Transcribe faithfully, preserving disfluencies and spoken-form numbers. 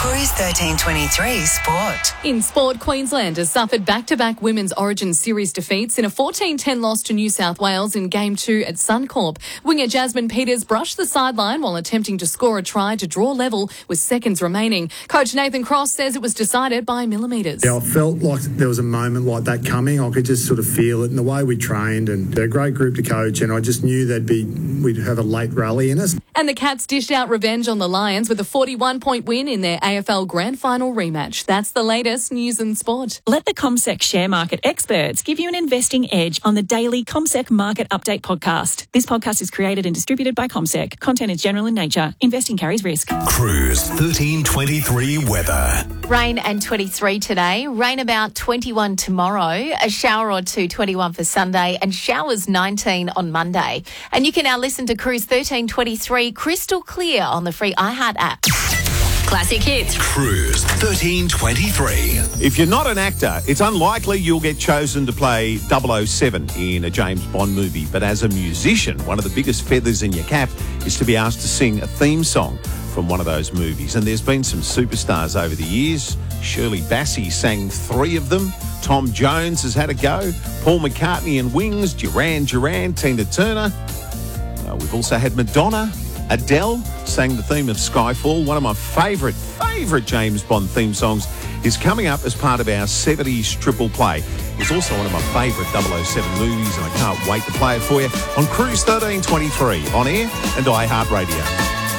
Cruise thirteen twenty-three Sport. In sport, Queensland has suffered back-to-back Women's Origin Series defeats in a fourteen ten loss to New South Wales in Game two at Suncorp. Winger Jasmine Peters brushed the sideline while attempting to score a try to draw level with seconds remaining. Coach Nathan Cross says it was decided by millimetres. Yeah, I felt like there was a moment like that coming. I could just sort of feel it in the way we trained, and they're a great group to coach, and I just knew they'd be we'd have a late rally in us. And the Cats dished out revenge on the Lions with a forty-one point win in their A F L Grand Final rematch. That's the latest news and sport. Let the CommSec share market experts give you an investing edge on the daily CommSec Market Update podcast. This podcast is created and distributed by CommSec. Content is general in nature. Investing carries risk. Cruise thirteen twenty-three weather. Rain and twenty-three today. Rain about twenty-one tomorrow. A shower or two, twenty-one for Sunday, and showers nineteen on Monday. And you can now listen to Cruise thirteen twenty-three crystal clear on the free iHeart app. Classic hits. Cruise thirteen twenty-three. If you're not an actor, it's unlikely you'll get chosen to play double oh seven in a James Bond movie. But as a musician, one of the biggest feathers in your cap is to be asked to sing a theme song from one of those movies. And there's been some superstars over the years. Shirley Bassey sang three of them. Tom Jones has had a go. Paul McCartney and Wings, Duran Duran, Tina Turner. Uh, we've also had Madonna. Adele sang the theme of Skyfall. One of my favourite, favourite James Bond theme songs is coming up as part of our seventies triple play. It's also one of my favourite double oh seven movies, and I can't wait to play it for you on Cruise thirteen twenty-three on air and iHeartRadio.